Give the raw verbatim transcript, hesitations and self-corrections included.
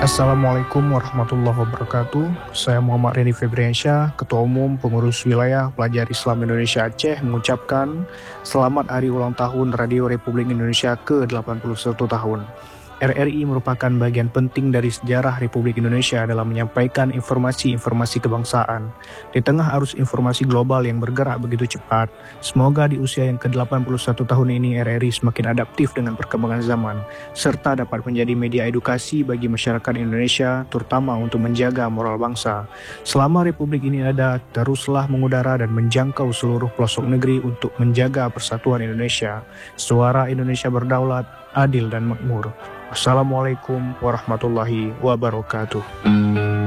Assalamualaikum warahmatullahi wabarakatuh. Saya Muhammad Reni Febriansyah, Ketua Umum Pengurus Wilayah Pelajar Islam Indonesia Aceh, mengucapkan selamat hari ulang tahun Radio Republik Indonesia ke delapan puluh satu tahun. R R I merupakan bagian penting dari sejarah Republik Indonesia dalam menyampaikan informasi-informasi kebangsaan. Di tengah arus informasi global yang bergerak begitu cepat, semoga di usia yang ke delapan puluh satu tahun ini R R I semakin adaptif dengan perkembangan zaman, serta dapat menjadi media edukasi bagi masyarakat Indonesia, terutama untuk menjaga moral bangsa. Selama Republik ini ada, teruslah mengudara dan menjangkau seluruh pelosok negeri untuk menjaga persatuan Indonesia. Suara Indonesia berdaulat, adil dan makmur. Wassalamualaikum warahmatullahi wabarakatuh.